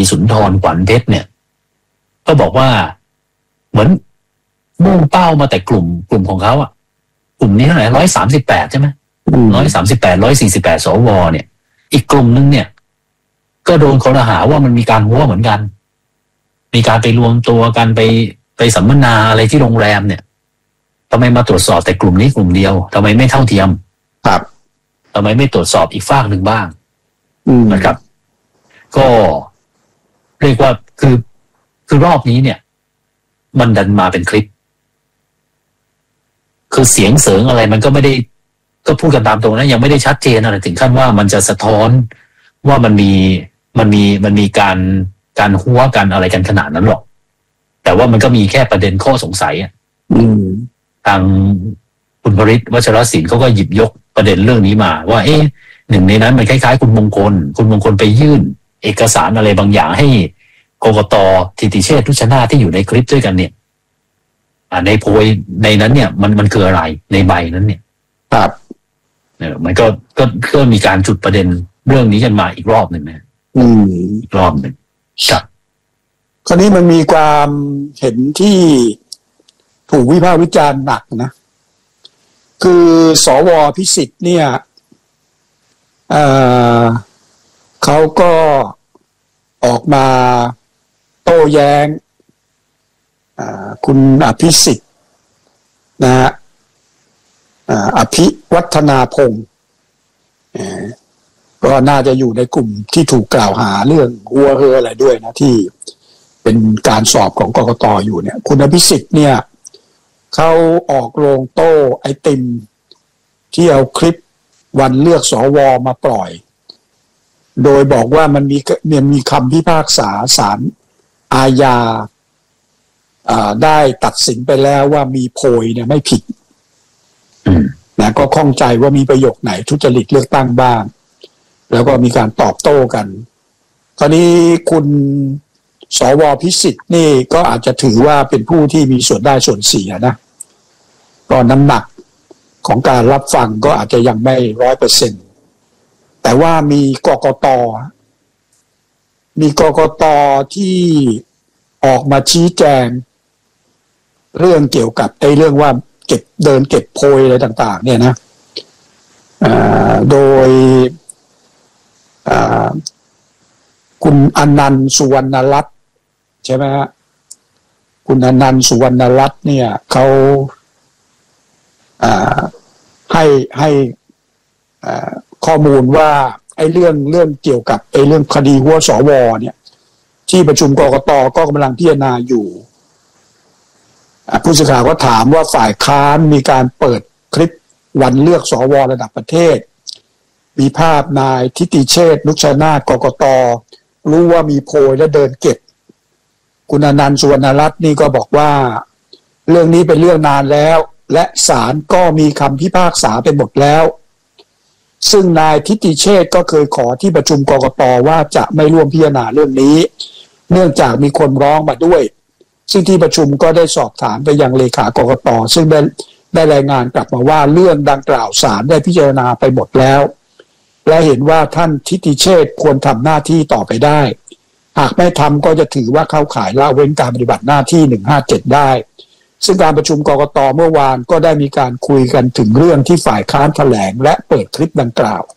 สุนทรขวัญเพชรเนี่ยก็บอกว่าเหมือนมุ่งเป้ามาแต่กลุ่มของเขาอ่ะกลุ่มนี้เท่าไหร่138ใช่ไหม138 148 สวเนี่ยอีกกลุ่มนึงเนี่ยก็โดนคอรหาว่ามันมีการหัวเหมือนกันมีการไปรวมตัวกันไปสัมมนาอะไรที่โรงแรมเนี่ยทำไมมาตรวจสอบแต่กลุ่มนี้กลุ่มเดียวทำไมไม่เท่าเทียมครับทำไมไม่ตรวจสอบอีกฝากหนึ่งบ้างนะครับก็เรียกว่าคือรอบนี้เนี่ยมันดันมาเป็นคลิปคือเสียงเสริงอะไรมันก็ไม่ได้ก็พูดกันตามตรงนะยังไม่ได้ชัดเจนอะไรถึงขั้นว่ามันจะสะท้อนว่ามันมีการหัวกันอะไรกันขนาดนั้นหรอกแต่ว่ามันก็มีแค่ประเด็นข้อสงสัยทางคุณภริษฐ์ วัชรศิลป์เขาก็หยิบยกประเด็นเรื่องนี้มาว่าหนึ่งในนั้นมันคล้ายๆคุณมงคลไปยื่นเอกสารอะไรบางอย่างให้กกต.ธิติเชษฐ์ นุชนาถที่อยู่ในคลิปด้วยกันเนี่ยในโพยในนั้นเนี่ยมันคืออะไรในใบนั้นเนี่ยครับมันก็มีการจุดประเด็นเรื่องนี้กันมาอีกรอบหนึ่งนะอีกรอบหนึ่งครับคราวนี้มันมีความเห็นที่ถูกวิพากษ์วิจารณ์หนักนะคือสว.พิสิทธิ์เนี่ยเขาก็ออกมาโต้แย้งคุณอภิสิทธิ์นะฮะอภิวัฒนาพงศ์ก็น่าจะอยู่ในกลุ่มที่ถูกกล่าวหาเรื่องหัวเฮออะไรด้วยนะที่เป็นการสอบของกกต.อยู่เนี่ยคุณอภิสิทธิ์เนี่ยเขาออกโรงโต้ไอติมที่เอาคลิปวันเลือกสว.มาปล่อยโดยบอกว่ามันมีคำพิพากษาศาลอาญาได้ตัดสินไปแล้วว่ามีโพยเนี่ยไม่ผิดนะก็ข้องใจว่ามีประโยคไหนทุจริตเลือกตั้งบ้างแล้วก็มีการตอบโต้กันคราวนี้คุณสว.พิสิทธิ์นี่ก็อาจจะถือว่าเป็นผู้ที่มีส่วนได้ส่วนเสียนะก็น้ำหนักของการรับฟังก็อาจจะยังไม่100%แต่ว่ามีกกต.ที่ออกมาชี้แจงเรื่องเกี่ยวกับเรื่องว่าเก็บโพยอะไรต่างๆเนี่ยนะโดยคุณอนันต์สุวรรณรัตน์ใช่ไหมฮะคุณอนันต์สุวรรณรัตน์เนี่ยเขาให้ข้อมูลว่าเรื่องเกี่ยวกับเรื่องคดีหัวสว.เนี่ยที่ประชุมกกต.ก็กำลังพิจารณาอยู่ผู้สื่อข่าวก็ถามว่าฝ่ายค้านมีการเปิดคลิปวันเลือกสว.ระดับประเทศมีภาพนายทิติเชษฐ์ นุชนาถกกต.รู้ว่ามีโพยและเดินเก็บคุณอนันต์สุวรรณรัตน์นี่ก็บอกว่าเรื่องนี้เป็นเรื่องนานแล้วและศาลก็มีคำพิพากษาไปหมดแล้วซึ่งนายทิติเชษฐ์ก็เคยขอที่ประชุมกกต.ว่าจะไม่ร่วมพิจารณาเรื่องนี้เนื่องจากมีคนร้องมาด้วยซึ่งที่ประชุมก็ได้สอบถามไปยังเลขากกต.ซึ่งได้รายงานกลับมาว่าเรื่องดังกล่าวศาลได้พิจารณาไปหมดแล้วและเห็นว่าท่านทิติเชษฐ์ควรทำหน้าที่ต่อไปได้หากไม่ทำก็จะถือว่าเข้าข่ายละเว้นการปฏิบัติหน้าที่157ได้ซึ่งการประชุมกกต.เมื่อวานก็ได้มีการคุยกันถึงเรื่องที่ฝ่ายค้านแถลงและเปิดคลิปดังกล่าว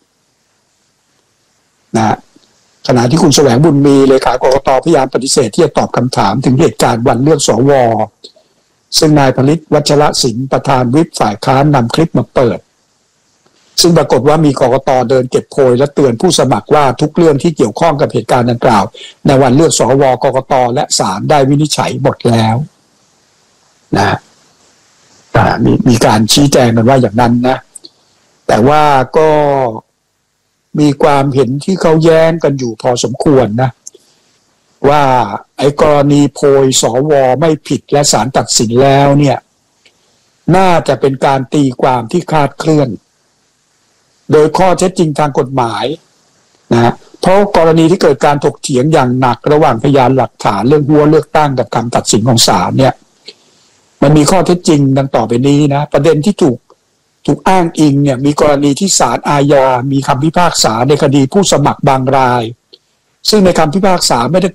นะขณะที่คุณแสวงบุญมีเลขากกต.พยายามปฏิเสธที่จะตอบคำถามถึงเหตุการณ์วันเลือกสว.ซึ่งนายผลิต วัชรศิลป์ประธานวิปฝ่ายค้านนำคลิปมาเปิดซึ่งปรากฏว่ามีกกต.เดินเก็บโพยและเตือนผู้สมัครว่าทุกเรื่องที่เกี่ยวข้องกับเหตุการณ์ดังกล่าวในวันเลือกสว.กกต.และศาลได้วินิจฉัยหมดแล้วนะมีการชี้แจงกันว่าอย่างนั้นนะแต่ว่าก็มีความเห็นที่เขาแย้งกันอยู่พอสมควรนะว่ากรณีโพยสว.ไม่ผิดและศาลตัดสินแล้วเนี่ยน่าจะเป็นการตีความที่คลาดเคลื่อนโดยข้อเท็จจริงทางกฎหมายนะเพราะกรณีที่เกิดการถกเถียงอย่างหนักระหว่างพยานหลักฐานเรื่องหัวเลือกตั้งกับคำตัดสินของศาลเนี่ยมันมีข้อเท็จจริงดังต่อไปนี้นะประเด็นที่ถูกอ้างอิงเนี่ยมีกรณีที่ศาลอาญามีคำพิพากษาในคดีผู้สมัครบางรายซึ่งในคำพิพากษาไม่ได้